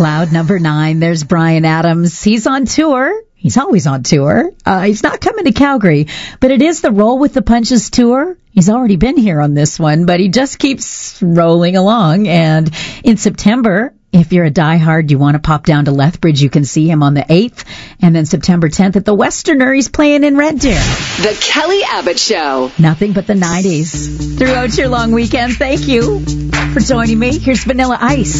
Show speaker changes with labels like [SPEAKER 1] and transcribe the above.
[SPEAKER 1] Cloud number 9. There's Bryan Adams. He's on tour. He's always on tour. He's not coming to Calgary, but it is the Roll with the Punches tour. He's already been here on this one, but he just keeps rolling along. And in September, if you're a diehard, you want to pop down to Lethbridge, you can see him on the 8th. And then September 10th at the Westerner, he's playing in Red Deer.
[SPEAKER 2] The Kelly Abbott Show.
[SPEAKER 1] Nothing but the 90s throughout your long weekend. Thank you for joining me. Here's Vanilla Ice.